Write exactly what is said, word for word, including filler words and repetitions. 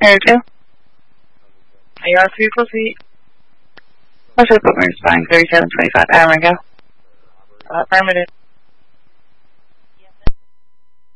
There you go. Are you on three plus eight? What's your footprint spine? thirty-seven twenty-five. Hour and go. Uh, affirmative.